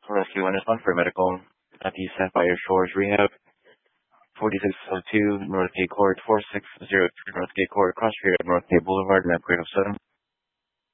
Rescue 1 is on for medical at the Sapphire Shores Rehab, 4602 Northgate Court, 4603 Northgate Court, Cross Street at Northgate Boulevard, map grade of 7.